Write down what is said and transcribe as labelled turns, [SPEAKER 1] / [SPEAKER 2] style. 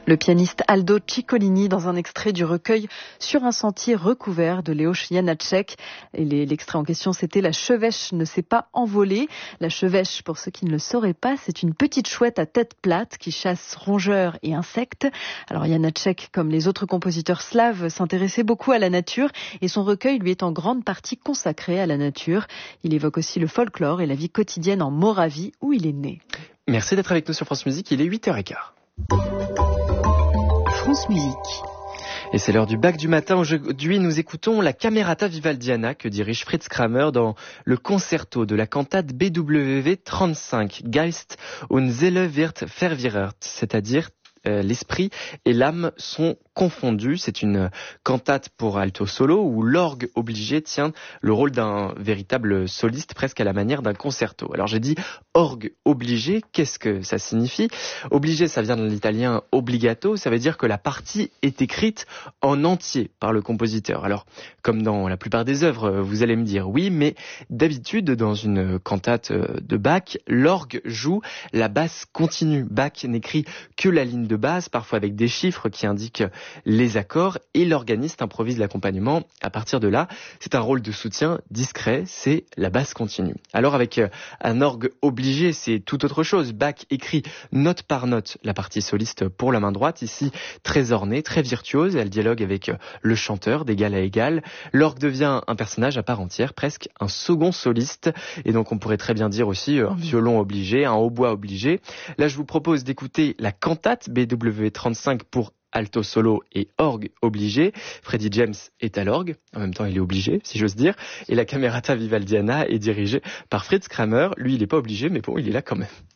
[SPEAKER 1] Le pianiste Aldo Ciccolini dans un extrait du recueil Sur un sentier recouvert de Leoš Janáček. Et l'extrait en question, c'était La chevêche ne s'est pas envolée. La chevêche, pour ceux qui ne le sauraient pas, c'est une petite chouette à tête plate qui chasse rongeurs et insectes. Alors Janáček, comme les autres compositeurs slaves, s'intéressait beaucoup à la nature et son recueil lui est en grande partie consacré à la nature. Il évoque aussi le folklore et la vie quotidienne en Moravie où il est né.
[SPEAKER 2] Merci d'être avec nous sur France Musique, il est 8h15.
[SPEAKER 1] France Musique.
[SPEAKER 2] Et c'est l'heure du bac du matin. Aujourd'hui, nous écoutons la Camerata Vivaldiana que dirige Fritz Kramer dans le concerto de la cantate BWV 35, Geist und Seele wird verwirrt, c'est-à-dire l'esprit et l'âme sont confondus. C'est une cantate pour alto solo où l'orgue obligé tient le rôle d'un véritable soliste, presque à la manière d'un concerto. Alors j'ai dit orgue obligé, qu'est-ce que ça signifie ? Obligé, ça vient de l'italien obbligato, ça veut dire que la partie est écrite en entier par le compositeur. Alors, comme dans la plupart des œuvres, vous allez me dire oui, mais d'habitude, dans une cantate de Bach, l'orgue joue la basse continue. Bach n'écrit que la ligne de basse, parfois avec des chiffres qui indiquent les accords, et l'organiste improvise l'accompagnement. À partir de là, c'est un rôle de soutien discret, c'est la basse continue. Alors avec un orgue obligé, c'est tout autre chose. Bach écrit note par note la partie soliste pour la main droite, ici très ornée, très virtuose, elle dialogue avec le chanteur d'égal à égal. L'orgue devient un personnage à part entière, presque un second soliste, et donc on pourrait très bien dire aussi un violon obligé, un hautbois obligé. Là je vous propose d'écouter la cantate BWV 35 pour alto solo et orgue obligé. Freddie James est à l'orgue, en même temps il est obligé, si j'ose dire, et la Camerata Vivaldiana est dirigée par Fritz Kramer. Lui il n'est pas obligé, mais bon, il est là quand même.